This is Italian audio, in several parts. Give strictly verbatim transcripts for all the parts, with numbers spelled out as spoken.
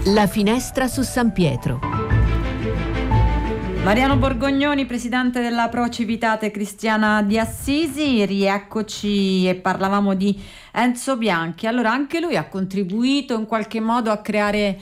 La finestra su San Pietro. Mariano Borgognoni, presidente della Pro Civitate Cristiana di Assisi, rieccoci e parlavamo di Enzo Bianchi. Allora, anche lui ha contribuito in qualche modo a creare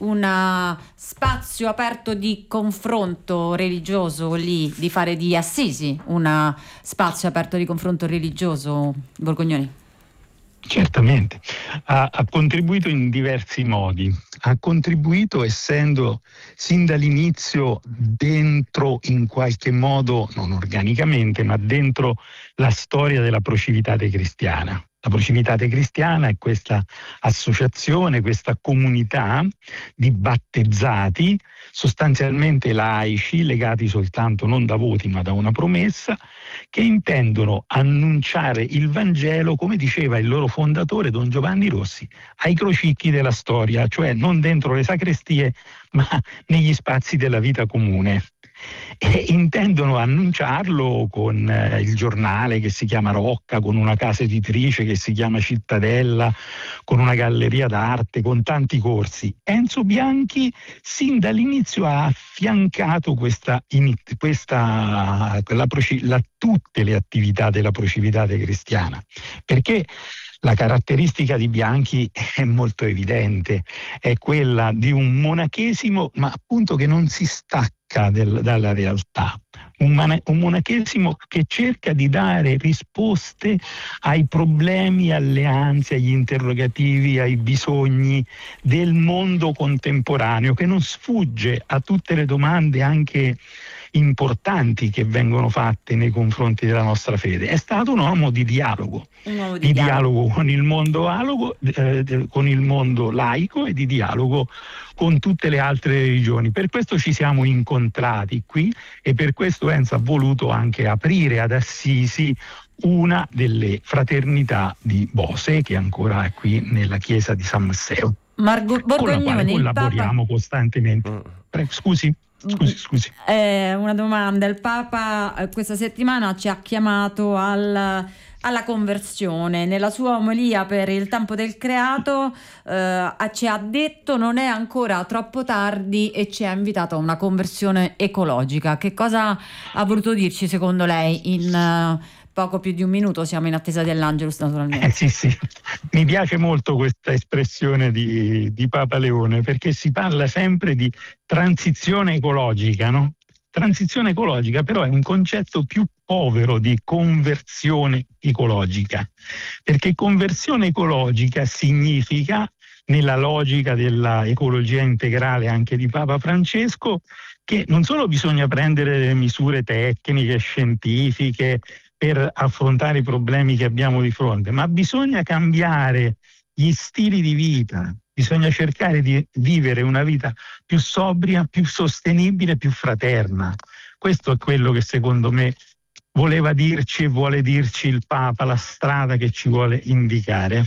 un spazio aperto di confronto religioso lì, di fare di Assisi un spazio aperto di confronto religioso, Borgognoni? Certamente, ha, ha contribuito in diversi modi, ha contribuito essendo sin dall'inizio dentro in qualche modo, non organicamente, ma dentro la storia della Pro Civitate Cristiana. La Pro Civitate Cristiana è questa associazione, questa comunità di battezzati, sostanzialmente laici, legati soltanto non da voti ma da una promessa, che intendono annunciare il Vangelo, come diceva il loro fondatore Don Giovanni Rossi, ai crocicchi della storia, cioè non dentro le sacrestie ma negli spazi della vita comune. E intendono annunciarlo con eh, il giornale che si chiama Rocca, con una casa editrice che si chiama Cittadella, con una galleria d'arte, con tanti corsi. Enzo Bianchi sin dall'inizio ha affiancato questa, in, questa la, la, tutte le attività della Pro Civitate Cristiana, perché la caratteristica di Bianchi è molto evidente, è quella di un monachesimo, ma appunto che non si stacca del, dalla realtà. Un, man- un monachesimo che cerca di dare risposte ai problemi, alle ansie, agli interrogativi, ai bisogni del mondo contemporaneo, che non sfugge a tutte le domande anche importanti che vengono fatte nei confronti della nostra fede. È stato un uomo di dialogo, un uomo di, di dialogo. dialogo con il mondo alogo, eh, con il mondo laico e di dialogo con tutte le altre religioni. Per questo ci siamo incontrati qui e per questo Enzo ha voluto anche aprire ad Assisi una delle fraternità di Bose, che ancora è qui nella chiesa di San Masseo, Margo- con la quale collaboriamo Papa... costantemente. Prego, scusi. Scusi, scusi. Eh, una domanda. Il Papa eh, questa settimana ci ha chiamato al, alla conversione. Nella sua omelia per il tempo del creato eh, ci ha detto non è ancora troppo tardi e ci ha invitato a una conversione ecologica. Che cosa ha voluto dirci secondo lei in uh, poco più di un minuto? Siamo in attesa dell'Angelus naturalmente. Eh, sì, sì. Mi piace molto questa espressione di, di Papa Leone, perché si parla sempre di transizione ecologica, no? Transizione ecologica però è un concetto più povero di conversione ecologica, perché conversione ecologica significa, nella logica della ecologia integrale anche di Papa Francesco, che non solo bisogna prendere delle misure tecniche, scientifiche, per affrontare i problemi che abbiamo di fronte, ma bisogna cambiare gli stili di vita, bisogna cercare di vivere una vita più sobria, più sostenibile, più fraterna. Questo è quello che secondo me voleva dirci e vuole dirci il Papa, la strada che ci vuole indicare.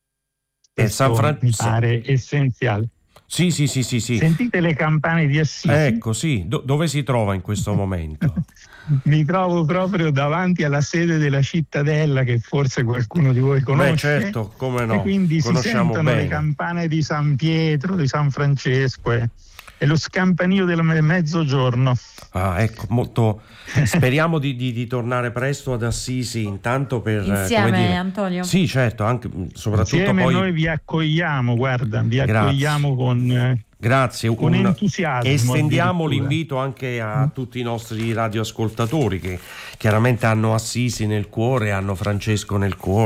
E San Fran... mi pare essenziale. Sì, sì, sì, sì, sì. Sentite le campane di Assisi? Ecco, sì. Do- dove si trova in questo momento? Mi trovo proprio davanti alla sede della Cittadella, che forse qualcuno di voi conosce. Beh, certo, come no. E quindi Conosciamo si sentono bene le campane di San Pietro, di San Francesco e, e lo scampanio del mezzogiorno. Ah, ecco, molto. Speriamo di, di, di tornare presto ad Assisi, intanto per insieme, come dire... Antonio. Sì, certo, anche soprattutto Insieme poi noi vi accogliamo, guarda, vi Grazie. accogliamo con eh, Grazie, con un... entusiasmo. Estendiamo l'invito anche a tutti i nostri radioascoltatori che chiaramente hanno Assisi nel cuore, hanno Francesco nel cuore.